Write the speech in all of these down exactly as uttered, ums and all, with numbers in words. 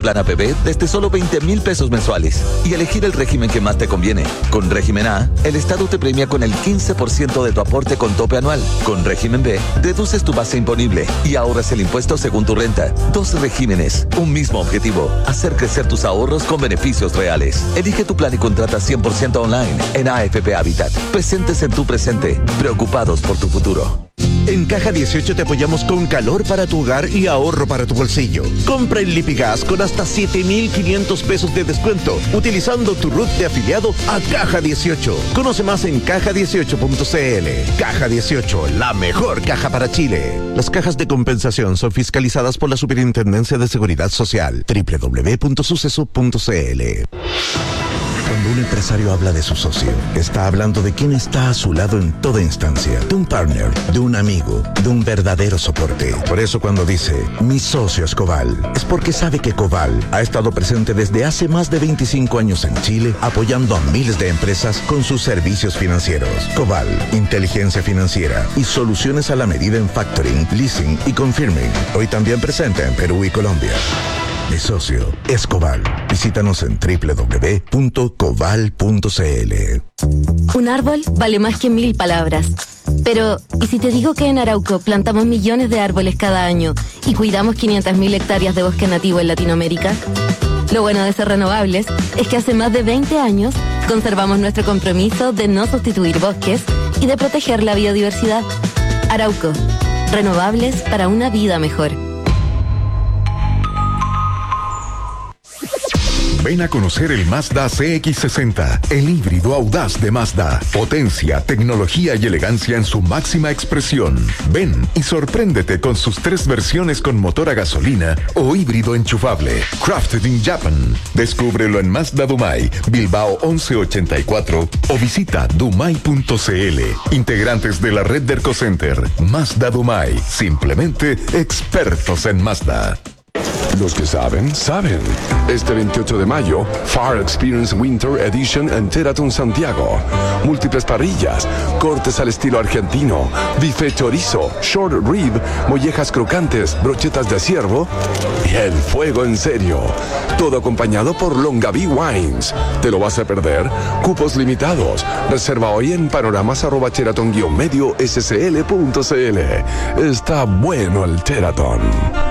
plan A P B desde solo veinte mil pesos mensuales y elegir el régimen que más te conviene. Con régimen A, el Estado te premia con el quince por ciento de tu aporte con tope anual. Con régimen B, reduces tu base imponible y ahorras el impuesto según tu renta. Dos regímenes, un mismo objetivo: hacer crecer tus ahorros con beneficios reales. Elige tu plan y contrata cien por ciento online en A F P Habitat. Presentes en tu presente, preocupados por tu futuro. En Caja dieciocho te apoyamos con calor para tu hogar y ahorro para tu bolsillo. Compra en Lipigas con hasta siete mil quinientos pesos de descuento utilizando tu R U T de afiliado a Caja dieciocho. Conoce más en caja dieciocho punto c l. Caja dieciocho, la mejor caja para Chile. Las cajas de compensación son fiscalizadas por la Superintendencia de Seguridad Social. doble u doble u doble u punto suceso punto c l. Cuando un empresario habla de su socio, está hablando de quien está a su lado en toda instancia, de un partner, de un amigo, de un verdadero soporte. Por eso cuando dice, mi socio es Coval, es porque sabe que Coval ha estado presente desde hace más de veinticinco años en Chile, apoyando a miles de empresas con sus servicios financieros. Coval, inteligencia financiera y soluciones a la medida en factoring, leasing y confirming. Hoy también presente en Perú y Colombia. Mi socio es Coval. Visítanos en doble u doble u doble u punto coval punto c l. Un árbol vale más que mil palabras. Pero, ¿y si te digo que en Arauco plantamos millones de árboles cada año y cuidamos quinientas mil hectáreas de bosque nativo en Latinoamérica? Lo bueno de ser renovables es que hace más de veinte años conservamos nuestro compromiso de no sustituir bosques y de proteger la biodiversidad. Arauco, renovables para una vida mejor. Ven a conocer el Mazda C X sesenta, el híbrido audaz de Mazda. Potencia, tecnología y elegancia en su máxima expresión. Ven y sorpréndete con sus tres versiones con motor a gasolina o híbrido enchufable. Crafted in Japan. Descúbrelo en Mazda Dumai, Bilbao once ochenta y cuatro o visita dumai punto c l. Integrantes de la red de Ercocenter. Mazda Dumai. Simplemente expertos en Mazda. Los que saben, saben. Este veintiocho de mayo, Far Experience Winter Edition en Sheraton Santiago. Múltiples parrillas, cortes al estilo argentino, bife chorizo, short rib, mollejas crocantes, brochetas de ciervo y el fuego en serio. Todo acompañado por Longaví Wines. ¿Te lo vas a perder? Cupos limitados. Reserva hoy en panoramas arroba sheraton guion medio scl punto cl. Está bueno el Sheraton.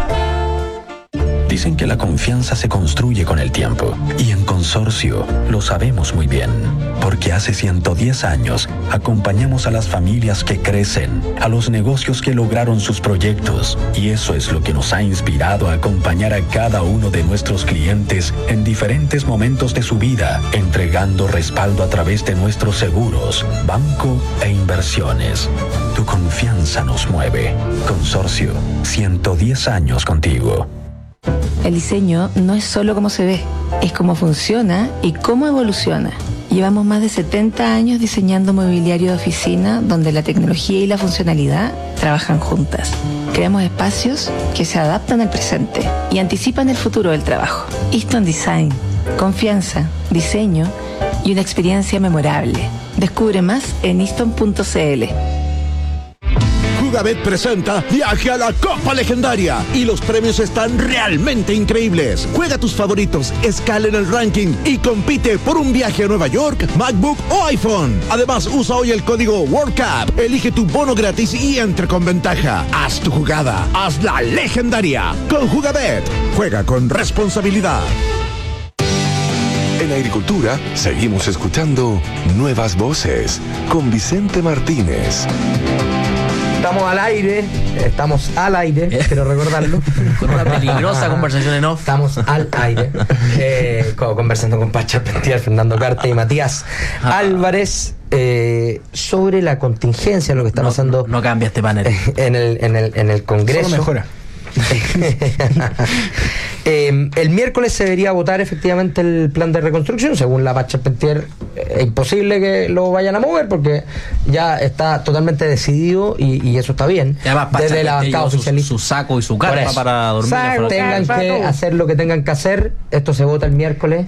Dicen que la confianza se construye con el tiempo y en Consorcio lo sabemos muy bien, porque hace ciento diez años acompañamos a las familias que crecen, a los negocios que lograron sus proyectos y eso es lo que nos ha inspirado a acompañar a cada uno de nuestros clientes en diferentes momentos de su vida, entregando respaldo a través de nuestros seguros, banco e inversiones. Tu confianza nos mueve. Consorcio, ciento diez años contigo. El diseño no es solo cómo se ve, es cómo funciona y cómo evoluciona. Llevamos más de setenta años diseñando mobiliario de oficina donde la tecnología y la funcionalidad trabajan juntas. Creamos espacios que se adaptan al presente y anticipan el futuro del trabajo. Easton Design, confianza, diseño y una experiencia memorable. Descubre más en easton punto c l. Jugabet presenta Viaje a la Copa Legendaria y los premios están realmente increíbles. Juega tus favoritos, escala en el ranking y compite por un viaje a Nueva York, MacBook o iPhone. Además, usa hoy el código World Cup, elige tu bono gratis y entre con ventaja. Haz tu jugada, hazla legendaria. Con Jugabet, juega con responsabilidad. En Agricultura, seguimos escuchando Nuevas Voces con Vicente Martínez. Estamos al aire, estamos al aire, quiero recordarlo. Con una peligrosa conversación en off. Estamos al aire, eh, conversando con Pacha Pentier, Fernando Carta y Matías ah. Álvarez eh, sobre la contingencia, lo que está no, pasando. No, no cambia este panel. En el, en el, en el Congreso. Solo mejora. eh, el miércoles se debería votar efectivamente el plan de reconstrucción. Según la Pacha Pentier, es imposible que lo vayan a mover porque ya está totalmente decidido y, y eso está bien. Y además, desde la bancada oficialista, su saco y su carpa para dormir. Saco, tengan que hacer lo que tengan que hacer. Esto se vota el miércoles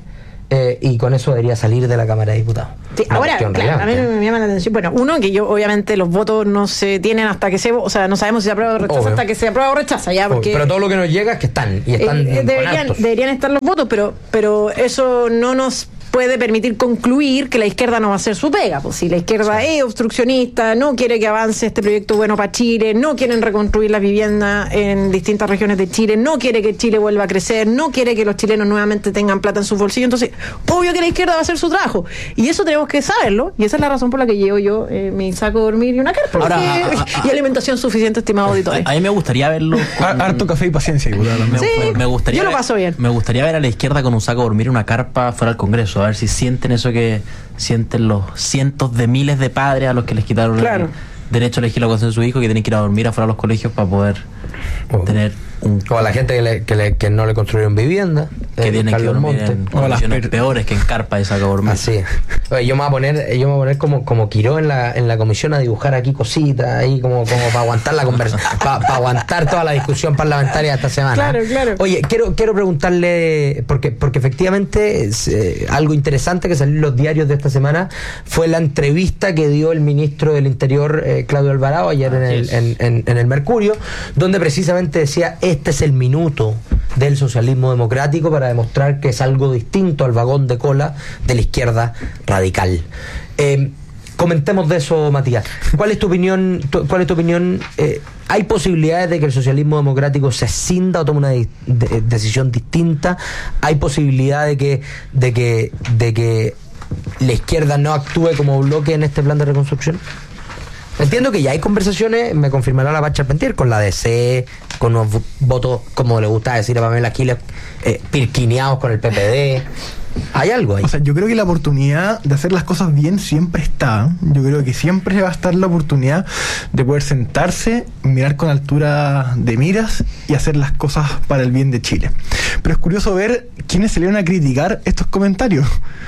eh, y con eso debería salir de la Cámara de Diputados. Sí, ahora, claro, a mí me llama la atención. Bueno, uno, que yo obviamente los votos no se tienen hasta que se, o sea, no sabemos si se aprueba o rechaza. Obvio. Hasta que se aprueba o rechaza, ya, porque pero todo lo que nos llega es que están y están eh, deberían, deberían estar los votos, pero pero eso no nos puede permitir concluir que la izquierda no va a hacer su pega. Pues si la izquierda sí. es obstruccionista, no quiere que avance este proyecto bueno para Chile, no quieren reconstruir las viviendas en distintas regiones de Chile, no quiere que Chile vuelva a crecer, no quiere que los chilenos nuevamente tengan plata en su bolsillo, entonces obvio que la izquierda va a hacer su trabajo, y eso tenemos que saberlo, y esa es la razón por la que llevo yo eh, mi saco de dormir y una carpa. Ahora, porque, a, a, a, y alimentación suficiente, estimado auditor. A mí me gustaría verlo con... harto café y paciencia, me, sí, me, me gustaría yo lo paso bien. Me gustaría ver a la izquierda con un saco de dormir y una carpa fuera del Congreso, a ver si sienten eso que sienten los cientos de miles de padres a los que les quitaron claro. el derecho a elegir la educación de su hijo, que tienen que ir a dormir afuera de los colegios para poder oh. tener un... O a la gente que, le, que, le, que no le construyeron vivienda, que tienen que dormir Monte. en condiciones per... peores que en carpa y saca dormir. Así. Oye, yo me voy a poner, yo me voy a poner como, como Quiró en la, en la comisión a dibujar aquí cositas, ahí como, como para aguantar la conversación, para pa aguantar toda la discusión parlamentaria esta semana. Claro, claro. Oye, quiero, quiero preguntarle, porque, porque efectivamente es, eh, algo interesante que salió en los diarios de esta semana fue la entrevista que dio el ministro del Interior, eh, Claudio Alvarado, ayer en el, en, en, en el Mercurio, donde precisamente decía: este es el minuto del socialismo democrático para demostrar que es algo distinto al vagón de cola de la izquierda radical. Eh, comentemos de eso, Matías. ¿Cuál es tu opinión? Tu, ¿Cuál es tu opinión? Eh, ¿Hay posibilidades de que el socialismo democrático se escinda o tome una de, de, decisión distinta? ¿Hay posibilidad de que, de que, de que la izquierda no actúe como bloque en este plan de reconstrucción? Entiendo que ya hay conversaciones, me confirmará la Paz Charpentier, con la D C, con unos votos, como le gusta decir a Pamela Giles, eh, pirquineados con el P P D. Hay algo ahí. O sea, yo creo que la oportunidad de hacer las cosas bien siempre está. Yo creo que siempre va a estar la oportunidad de poder sentarse, mirar con altura de miras y hacer las cosas para el bien de Chile. Pero es curioso ver quiénes salieron a criticar estos comentarios.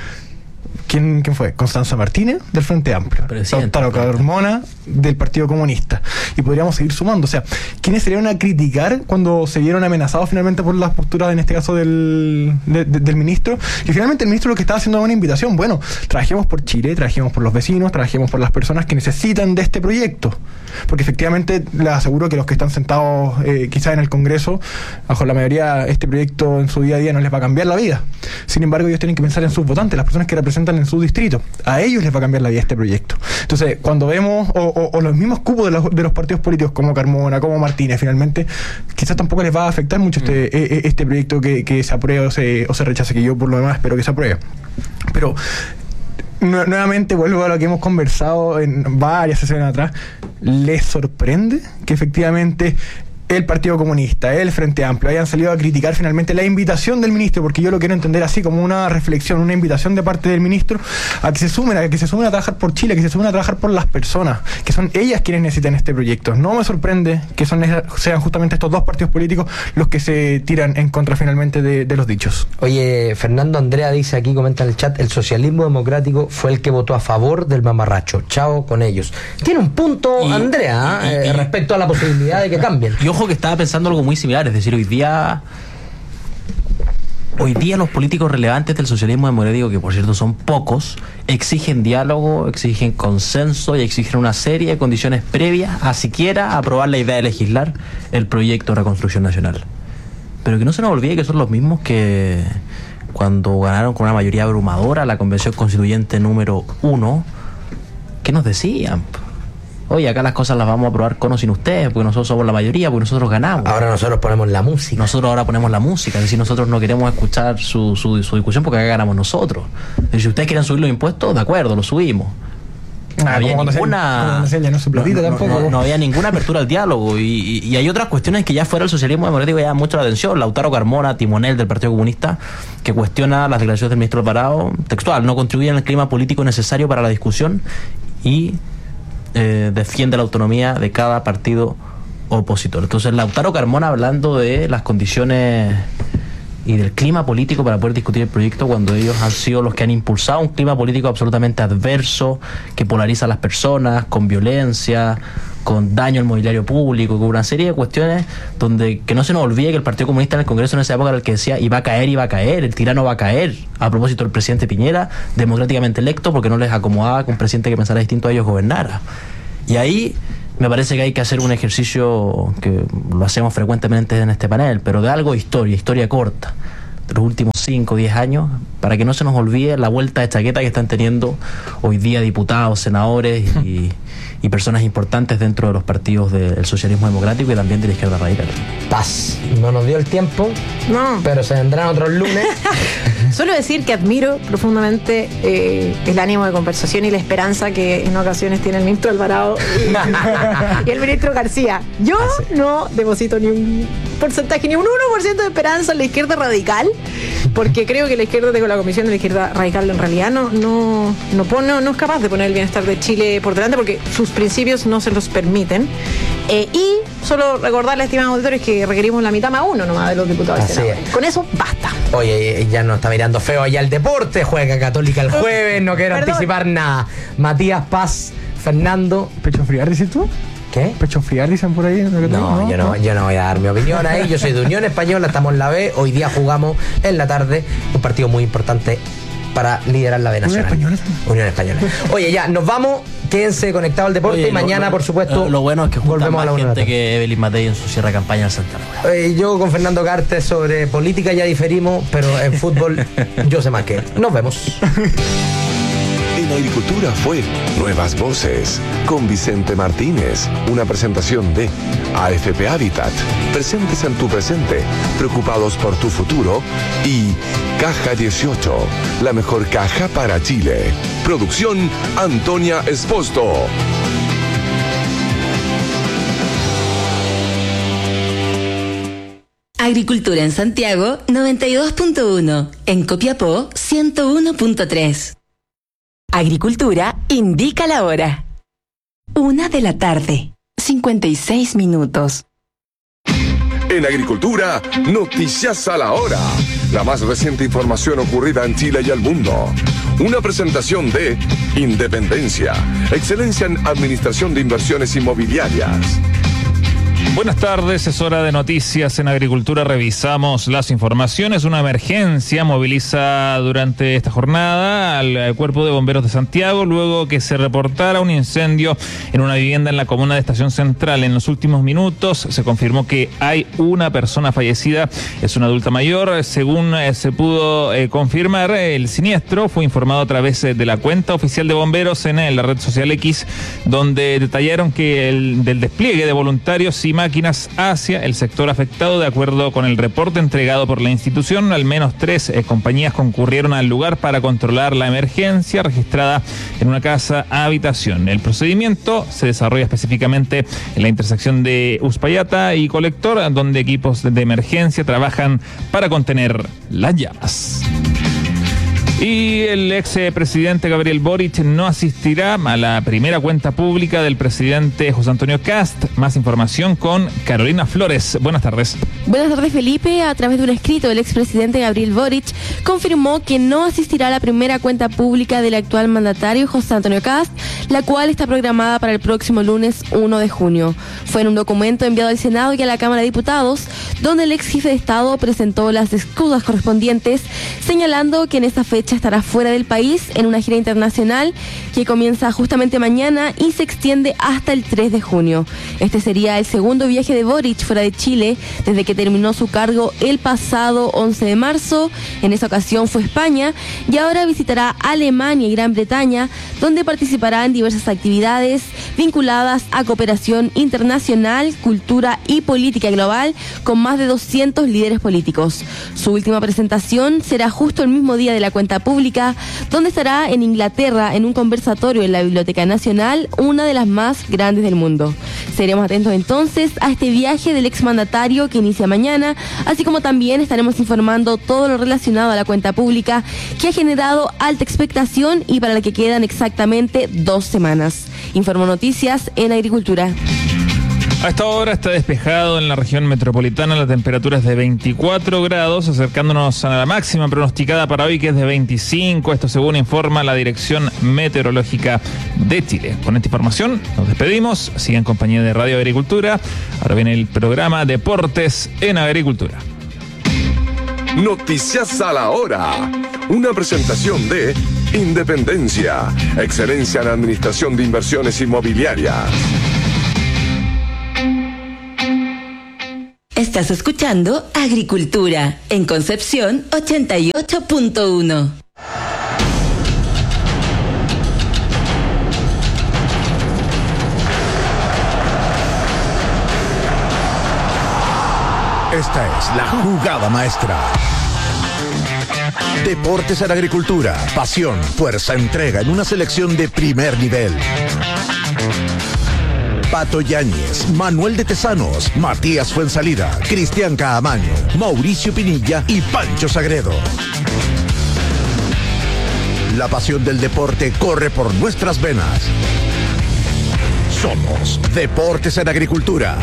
¿Quién, ¿Quién fue? Constanza Martínez, del Frente Amplio. Lautaro Carmona, del Partido Comunista. Y podríamos seguir sumando. O sea, ¿quiénes salieron a criticar cuando se vieron amenazados finalmente por las posturas, en este caso, del, de, de, del ministro? Y finalmente el ministro lo que estaba haciendo era una invitación. Bueno, trabajemos por Chile, trabajemos por los vecinos, trabajemos por las personas que necesitan de este proyecto. Porque efectivamente les aseguro que los que están sentados eh, quizás en el Congreso, bajo la mayoría, este proyecto en su día a día no les va a cambiar la vida. Sin embargo, ellos tienen que pensar en sus votantes, las personas que representan en su distrito. A ellos les va a cambiar la vida este proyecto. Entonces, cuando vemos, o, o, o los mismos cupos de los, de los partidos políticos, como Carmona, como Martínez, finalmente, quizás tampoco les va a afectar mucho este, mm. este proyecto que, que se apruebe o se, o se rechace, que yo por lo demás espero que se apruebe. Pero nuevamente vuelvo a lo que hemos conversado en varias sesiones atrás. ¿Les sorprende que efectivamente el Partido Comunista, el Frente Amplio hayan salido a criticar finalmente la invitación del ministro? Porque yo lo quiero entender así, como una reflexión, una invitación de parte del ministro a que se sumen, a que se sumen a trabajar por Chile, a que se sumen a trabajar por las personas, que son ellas quienes necesitan este proyecto. No me sorprende que son, sean justamente estos dos partidos políticos los que se tiran en contra finalmente de, de los dichos. Oye, Fernando Andrea dice aquí, comenta en el chat: el socialismo democrático fue el que votó a favor del mamarracho. Chao con ellos. Tiene un punto, y, Andrea, y, y, eh, y, respecto a la posibilidad de que cambien. Y ojo que estaba pensando algo muy similar, es decir, hoy día hoy día los políticos relevantes del socialismo democrático, que por cierto son pocos, exigen diálogo, exigen consenso y exigen una serie de condiciones previas a siquiera aprobar la idea de legislar el proyecto de reconstrucción nacional. Pero que no se nos olvide que son los mismos que cuando ganaron con una mayoría abrumadora la convención constituyente número uno, ¿qué nos decían? Oye, acá las cosas las vamos a aprobar con o sin ustedes, porque nosotros somos la mayoría, porque nosotros ganamos. Ahora nosotros ponemos la música. Nosotros ahora ponemos la música, es decir, nosotros no queremos escuchar su, su, su discusión porque acá ganamos nosotros. Es decir, si ustedes quieren subir los impuestos, de acuerdo, los subimos. No ah, había ninguna se, no, no, tampoco. No, no había ninguna apertura al diálogo y, y, y hay otras cuestiones que ya fuera el socialismo democrático llaman mucho la atención. Lautaro Carmona, timonel del Partido Comunista, que cuestiona las declaraciones del ministro Alvarado, textual: no contribuyen al clima político necesario para la discusión y eh, defiende la autonomía de cada partido opositor. Entonces Lautaro Carmona hablando de las condiciones y del clima político para poder discutir el proyecto, cuando ellos han sido los que han impulsado un clima político absolutamente adverso, que polariza a las personas, con violencia, con daño al mobiliario público, con una serie de cuestiones donde que no se nos olvide que el Partido Comunista en el Congreso en esa época era el que decía iba a caer, iba a caer, el tirano va a caer, a propósito del presidente Piñera, democráticamente electo, porque no les acomodaba que un presidente que pensara distinto a ellos gobernara. Y ahí me parece que hay que hacer un ejercicio que lo hacemos frecuentemente en este panel, pero de algo de historia, historia corta, de los últimos cinco o diez años, para que no se nos olvide la vuelta de chaqueta que están teniendo hoy día diputados, senadores y, y personas importantes dentro de los partidos del socialismo democrático y también de la izquierda radical. Paz, no nos dio el tiempo, no, pero se vendrán otros lunes. Solo decir que admiro profundamente eh, el ánimo de conversación y la esperanza que en ocasiones tiene el ministro Alvarado y, y el ministro García. Yo ah, sí. no deposito ni un porcentaje, ni un uno por ciento de esperanza en la izquierda radical, porque creo que la izquierda, tengo la comisión de la izquierda radical, en realidad no, no, no, pone, no es capaz de poner el bienestar de Chile por delante porque sus principios no se los permiten. Eh, y solo recordarle, estimados auditores, que requerimos la mitad más uno nomás de los diputados y senadores. Con eso basta. Oye, ya nos está mirando feo allá el deporte, juega Católica el jueves, no quiero Perdón. anticipar nada. Matías Paz, Fernando. ¿Pecho friar, dices tú? ¿Qué? ¿Pecho friar, dicen por ahí? No, no, yo no, yo no voy a dar mi opinión ahí. Yo soy de Unión Española, estamos en la B. Hoy día jugamos en la tarde un partido muy importante para liderar la B nacional. Unión Española. Unión Española. Oye, ya, nos vamos. Quédense conectados al deporte. Oye, y mañana, lo, por supuesto, lo, lo bueno es que volvemos más a la gente que Evelyn Matei en su cierre de campaña en Santa Laura. Eh, yo con Fernando Cartes sobre política ya diferimos, pero en fútbol yo sé más que él. Nos vemos. En Agricultura fue Nuevas Voces con Vicente Martínez, una presentación de A F P Habitat, presentes en tu presente, preocupados por tu futuro, y Caja dieciocho, la mejor caja para Chile. Producción Antonia Esposto. Agricultura en Santiago noventa y dos punto uno, en Copiapó ciento uno punto tres. Agricultura indica la hora. Una de la tarde, cincuenta y seis minutos. En Agricultura, noticias a la hora. La más reciente información ocurrida en Chile y el mundo. Una presentación de Independencia, excelencia en administración de inversiones inmobiliarias. Buenas tardes, es hora de noticias en Agricultura. Revisamos las informaciones. Una emergencia moviliza durante esta jornada al Cuerpo de Bomberos de Santiago luego que se reportara un incendio en una vivienda en la comuna de Estación Central. En los últimos minutos se confirmó que hay una persona fallecida, es una adulta mayor. Según eh, se pudo eh, confirmar, el siniestro fue informado a través de la cuenta oficial de bomberos en, en la red social X, donde detallaron que el del despliegue de voluntarios y máquinas hacia el sector afectado. De acuerdo con el reporte entregado por la institución, al menos tres eh, compañías concurrieron al lugar para controlar la emergencia registrada en una casa habitación. El procedimiento se desarrolla específicamente en la intersección de Uspallata y Colector, donde equipos de emergencia trabajan para contener las llamas. Y el ex presidente Gabriel Boric no asistirá a la primera cuenta pública del presidente José Antonio Kast. Más información con Carolina Flores. Buenas tardes. Buenas tardes, Felipe. A través de un escrito, el expresidente Gabriel Boric confirmó que no asistirá a la primera cuenta pública del actual mandatario José Antonio Kast, la cual está programada para el próximo lunes uno de junio. Fue en un documento enviado al Senado y a la Cámara de Diputados, donde el ex jefe de Estado presentó las excusas correspondientes, señalando que en esta fecha estará fuera del país en una gira internacional que comienza justamente mañana y se extiende hasta el tres de junio. Este sería el segundo viaje de Boric fuera de Chile desde que terminó su cargo el pasado once de marzo. En esa ocasión fue España y ahora visitará Alemania y Gran Bretaña, donde participará en diversas actividades vinculadas a cooperación internacional, cultura y política global con más de doscientos líderes políticos. Su última presentación será justo el mismo día de la cuenta pública, donde estará en Inglaterra en un conversatorio en la Biblioteca Nacional, una de las más grandes del mundo. Seremos atentos entonces a este viaje del exmandatario que inicia mañana, así como también estaremos informando todo lo relacionado a la cuenta pública que ha generado alta expectación y para la que quedan exactamente dos semanas. Informo Noticias en Agricultura. A esta hora está despejado en la región metropolitana, la temperatura es de veinticuatro grados, acercándonos a la máxima pronosticada para hoy, que es de veinticinco, esto según informa la Dirección Meteorológica de Chile. Con esta información nos despedimos, sigan en compañía de Radio Agricultura. Ahora viene el programa Deportes en Agricultura. Noticias a la hora. Una presentación de Independencia, excelencia en administración de inversiones inmobiliarias. Estás escuchando Agricultura en Concepción ochenta y ocho punto uno. Esta es la jugada maestra. Deportes en Agricultura, pasión, fuerza, entrega en una selección de primer nivel. Pato Yáñez, Manuel de Tesanos, Matías Fuensalida, Cristian Caamaño, Mauricio Pinilla y Pancho Sagredo. La pasión del deporte corre por nuestras venas. Somos Deportes en Agricultura.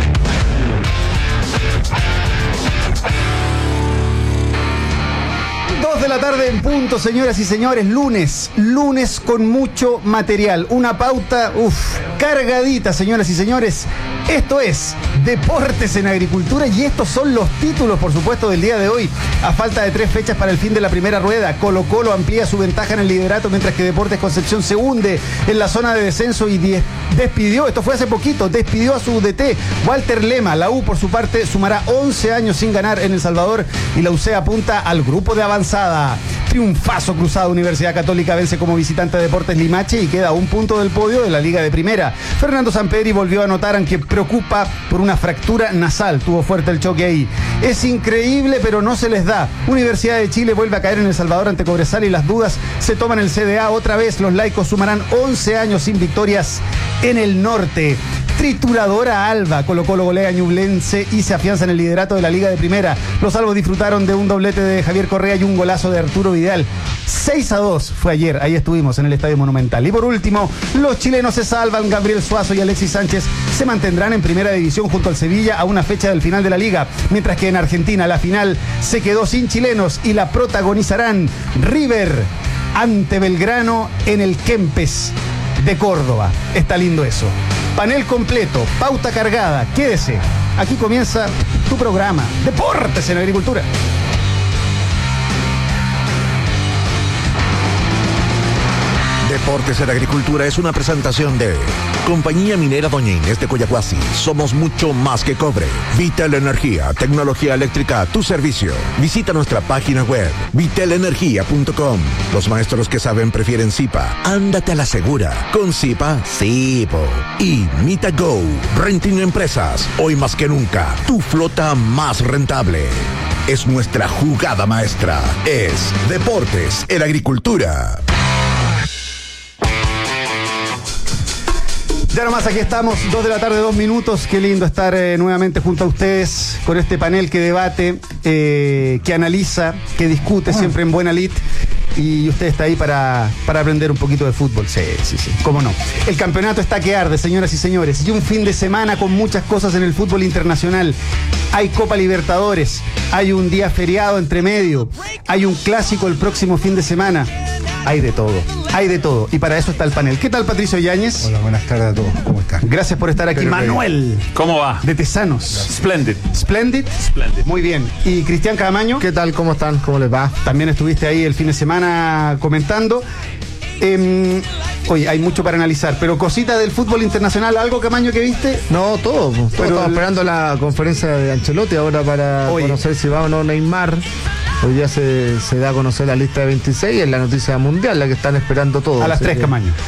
Dos de la tarde en punto, señoras y señores, lunes, lunes con mucho material, una pauta, uff, cargadita, señoras y señores. Esto es Deportes en Agricultura y estos son los títulos, por supuesto, del día de hoy. A falta de tres fechas para el fin de la primera rueda, Colo Colo amplía su ventaja en el liderato, mientras que Deportes Concepción se hunde en la zona de descenso y die- despidió, esto fue hace poquito, despidió a su D T, Walter Lema. La U, por su parte, sumará once años sin ganar en El Salvador y la U C apunta al grupo de avanzada. Triunfazo cruzado, Universidad Católica vence como visitante a Deportes Limache y queda a un punto del podio de la Liga de Primera. Fernando Sampedri volvió a anotar, aunque preocupa por una fractura nasal. Tuvo fuerte el choque ahí. Es increíble, pero no se les da. Universidad de Chile vuelve a caer en El Salvador ante Cobresal y las dudas se toman el C D A. Otra vez los laicos sumarán once años sin victorias en el norte. Trituradora Alba, Colo Colo golea a Ñublense y se afianza en el liderato de la Liga de Primera. Los albos disfrutaron de un doblete de Javier Correa y un golazo de Arturo Vidal. seis a dos fue ayer, ahí estuvimos en el Estadio Monumental. Y por último, los chilenos se salvan. Gabriel Suazo y Alexis Sánchez se mantendrán en Primera División junto al Sevilla a una fecha del final de la Liga, mientras que en Argentina la final se quedó sin chilenos y la protagonizarán River ante Belgrano en el Kempes de Córdoba. Está lindo eso. Panel completo, pauta cargada, quédese. Aquí comienza tu programa, Deportes en Agricultura. Deportes en Agricultura es una presentación de Compañía Minera Doña Inés de Coyahuasi. Somos mucho más que cobre. Vital Energía, tecnología eléctrica a tu servicio. Visita nuestra página web, vital energía punto com. Los maestros que saben prefieren Zipa. Ándate a la segura. Con Zipa, sí, po. Y MitaGo, Renting Empresas. Hoy más que nunca, tu flota más rentable. Es nuestra jugada maestra. Es Deportes en Agricultura. Ya nomás aquí estamos, dos de la tarde, dos minutos. Qué lindo estar eh, nuevamente junto a ustedes con este panel que debate, eh, que analiza, que discute siempre en buena lid. Y usted está ahí para, para aprender un poquito de fútbol. Sí, sí, sí, cómo no. El campeonato está que arde, señoras y señores. Y un fin de semana con muchas cosas en el fútbol internacional. Hay Copa Libertadores, hay un día feriado entre medio, hay un clásico el próximo fin de semana. Hay de todo, hay de todo. Y para eso está el panel. ¿Qué tal, Patricio Yáñez? Hola, buenas tardes a todos. ¿Cómo están? Gracias por estar aquí. Pero Manuel. ¿Cómo va? De Tesanos. Splendid. Splendid. Splendid. Muy bien. ¿Y Cristian Caamaño? ¿Qué tal? ¿Cómo están? ¿Cómo les va? También estuviste ahí el fin de semana comentando. Eh, oye, hay mucho para analizar, pero cositas del fútbol internacional, ¿algo, Caamaño, que viste? No, todo. todo Pero estaba el- esperando la conferencia de Ancelotti ahora para Oye. conocer si va o no Neymar. Hoy día se, se da a conocer la lista de veintiséis, es la noticia mundial, la que están esperando todos. A las Así tres, que- Caamaño.